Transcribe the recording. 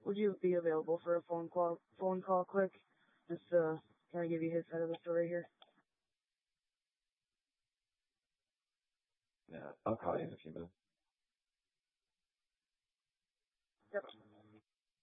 Would you be available for a phone call quick? Just to kind of give you his side of the story here. Yeah, I'll call you in a few minutes. Yep.